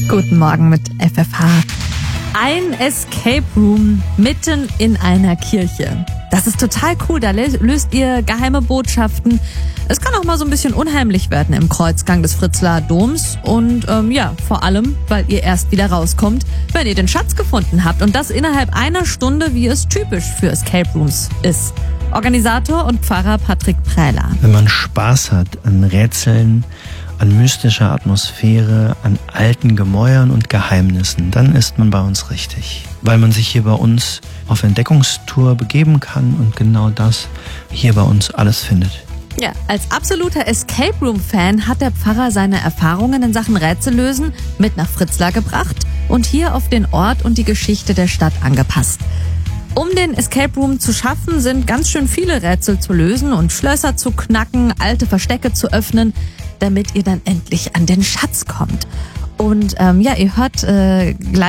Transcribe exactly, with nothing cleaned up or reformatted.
Guten Morgen mit F F H. Ein Escape Room mitten in einer Kirche. Das ist total cool, da löst ihr geheime Botschaften. Es kann auch mal so ein bisschen unheimlich werden im Kreuzgang des Fritzlar Doms. Und ähm, ja, vor allem, weil ihr erst wieder rauskommt, wenn ihr den Schatz gefunden habt. Und das innerhalb einer Stunde, wie es typisch für Escape Rooms ist. Organisator und Pfarrer Patrick Prähler. Wenn man Spaß hat an Rätseln, an mystischer Atmosphäre, an alten Gemäuern und Geheimnissen, dann ist man bei uns richtig. Weil man sich hier bei uns auf Entdeckungstour begeben kann und genau das hier bei uns alles findet. Ja, als absoluter Escape Room-Fan hat der Pfarrer seine Erfahrungen in Sachen Rätsellösen mit nach Fritzlar gebracht und hier auf den Ort und die Geschichte der Stadt angepasst. Um den Escape Room zu schaffen, sind ganz schön viele Rätsel zu lösen und Schlösser zu knacken, alte Verstecke zu öffnen, damit ihr dann endlich an den Schatz kommt. Und ähm, ja, ihr hört äh, gleich